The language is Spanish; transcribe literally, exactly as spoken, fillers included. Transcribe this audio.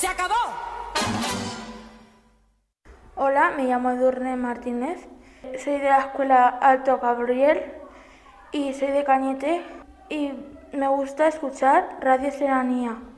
¡Se acabó! Hola, me llamo Edurne Martínez, soy de la escuela Alto Gabriel y soy de Cañete y me gusta escuchar Radio Serranía.